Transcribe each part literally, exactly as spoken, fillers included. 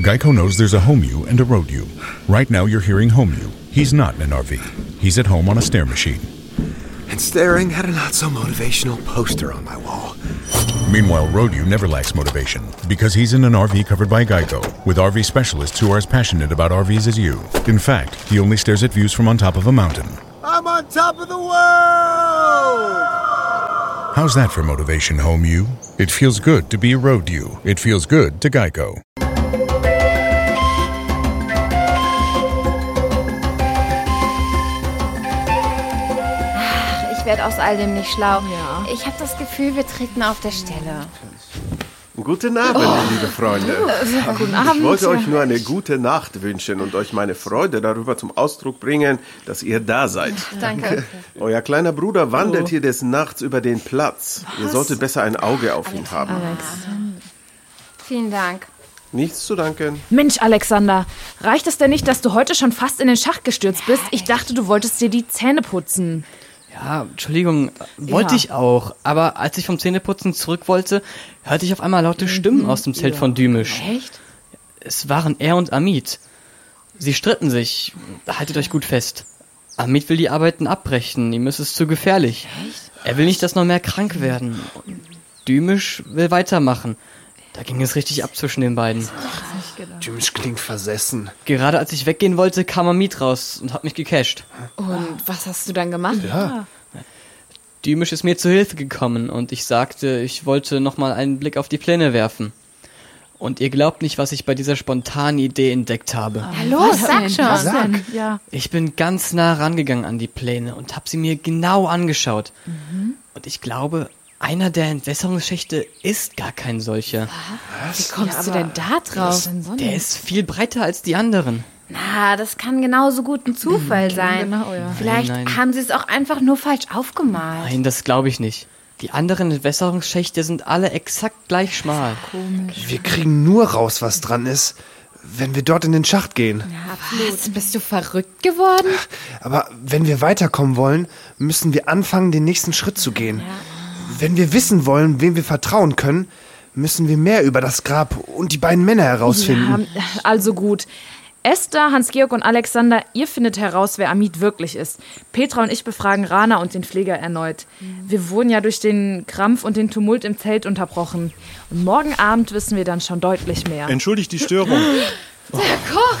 Geico knows there's a home you and a road you. Right now you're hearing home you. He's not in an R V. He's at home on a stair machine. And staring at a not-so-motivational poster on my wall. Meanwhile, road you never lacks motivation because he's in an R V covered by Geico with R V specialists who are as passionate about R Vs as you. In fact, he only stares at views from on top of a mountain. I'm on top of the world! How's that for motivation, home you? It feels good to be a road you. It feels good to Geico. Ich werde aus all dem nicht schlau. Ja. Ich habe das Gefühl, wir treten auf der Stelle. Guten Abend, oh. liebe Freunde. Ja, guten Abend. Ich wollte euch nur eine gute Nacht wünschen und euch meine Freude darüber zum Ausdruck bringen, dass ihr da seid. Danke. Euer kleiner Bruder wandelt oh. hier des Nachts über den Platz. Was? Ihr solltet besser ein Auge auf ihn haben. Alex. Vielen Dank. Nichts zu danken. Mensch, Alexander, reicht es denn nicht, dass du heute schon fast in den Schacht gestürzt bist? Ich dachte, du wolltest dir die Zähne putzen. Ja, Entschuldigung, wollte ja. ich auch. Aber als ich vom Zähneputzen zurück wollte, hörte ich auf einmal laute Stimmen mhm. aus dem Zelt ja. von Dümisch. Echt? Es waren er und Amit. Sie stritten sich. Haltet euch gut fest. Amit will die Arbeiten abbrechen. Ihm ist es zu gefährlich. Echt? Er will nicht, dass noch mehr krank werden. Dümisch will weitermachen. Da ging es richtig ab zwischen den beiden. Dümisch klingt versessen. Gerade als ich weggehen wollte, kam Amit raus und hat mich gecasht. Und was hast du dann gemacht? Ja. Dümisch ist mir zu Hilfe gekommen und ich sagte, ich wollte nochmal einen Blick auf die Pläne werfen. Und ihr glaubt nicht, was ich bei dieser spontanen Idee entdeckt habe. Ja, los, sag schon. Was denn? Ja. Ich bin ganz nah rangegangen an die Pläne und habe sie mir genau angeschaut. Mhm. Und ich glaube, einer der Entwässerungsschächte ist gar kein solcher. Was? Wie kommst ja, du denn da drauf? Der ist viel breiter als die anderen. Na, das kann genauso gut ein Zufall mhm, sein. Genau, ja. Vielleicht nein, nein. haben sie es auch einfach nur falsch aufgemalt. Nein, das glaube ich nicht. Die anderen Entwässerungsschächte sind alle exakt gleich schmal. Komisch. Wir kriegen nur raus, was dran ist, wenn wir dort in den Schacht gehen. Ja, absolut. Was, bist du verrückt geworden? Aber wenn wir weiterkommen wollen, müssen wir anfangen, den nächsten Schritt zu gehen. Ja. Wenn wir wissen wollen, wem wir vertrauen können, müssen wir mehr über das Grab und die beiden Männer herausfinden. Ja, also gut. Esther, Hans-Georg und Alexander, ihr findet heraus, wer Amit wirklich ist. Petra und ich befragen Rana und den Pfleger erneut. Wir wurden ja durch den Krampf und den Tumult im Zelt unterbrochen. Und morgen Abend wissen wir dann schon deutlich mehr. Entschuldigt die Störung. Der Koch!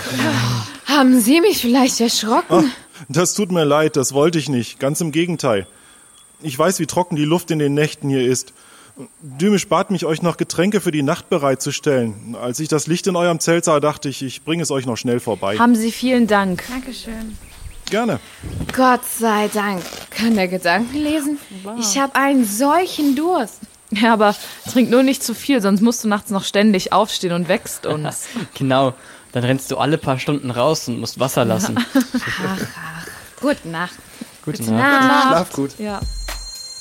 Haben Sie mich vielleicht erschrocken? Ach, das tut mir leid, das wollte ich nicht. Ganz im Gegenteil. Ich weiß, wie trocken die Luft in den Nächten hier ist. Dümisch bat mich, euch noch Getränke für die Nacht bereitzustellen. Als ich das Licht in eurem Zelt sah, dachte ich, ich bringe es euch noch schnell vorbei. Haben Sie vielen Dank. Dankeschön. Gerne. Gott sei Dank. Kann der Gedanken lesen? Wow. Ich habe einen solchen Durst. Ja, aber trink nur nicht zu viel, sonst musst du nachts noch ständig aufstehen und wächst uns. Genau, dann rennst du alle paar Stunden raus und musst Wasser lassen. Ach, ach. Gute Nacht. Gute, Gute Nacht. Nacht. Schlaf gut. Ja.